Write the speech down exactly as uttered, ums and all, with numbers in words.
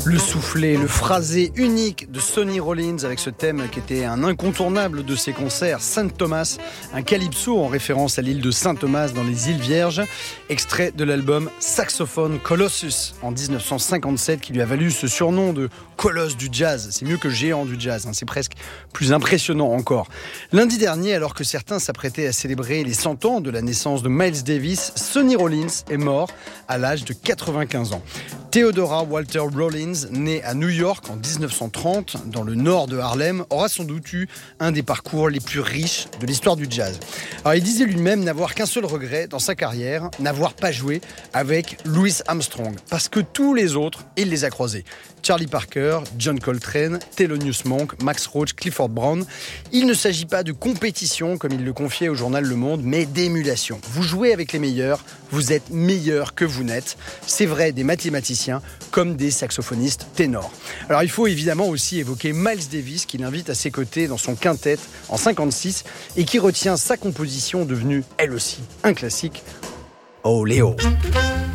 Le soufflet, le phrasé unique de Sonny Rollins avec ce thème qui était un incontournable de ses concerts, Saint Thomas, un calypso en référence à l'île de Saint Thomas dans les îles Vierges, extrait de l'album Saxophone Colossus en dix-neuf cent cinquante-sept qui lui a valu ce surnom de colosse du jazz. C'est mieux que géant du jazz, hein. C'est presque plus impressionnant encore. Lundi dernier, alors que certains s'apprêtaient à célébrer les cent ans de la naissance de Miles Davis, Sonny Rollins est mort à l'âge de quatre-vingt-quinze ans. Theodora Walter Rollins, née à New York en dix-neuf cent trente, dans le nord de Harlem, aura sans doute eu un des parcours les plus riches de l'histoire du jazz. Alors, il disait lui-même n'avoir qu'un seul regret dans sa carrière, n'avoir pas joué avec Louis Armstrong, parce que tous les autres, il les a croisés. Charlie Parker, John Coltrane, Thelonious Monk, Max Roach, Clifford Brown. Il ne s'agit pas de compétition, comme il le confiait au journal Le Monde, mais d'émulation. Vous jouez avec les meilleurs, vous êtes meilleur que vous n'êtes. C'est vrai des mathématiciens comme des saxophonistes ténors. Alors il faut évidemment aussi évoquer Miles Davis, qui l'invite à ses côtés dans son quintet en cinquante-six et qui retient sa composition devenue elle aussi un classique. Oh Léo.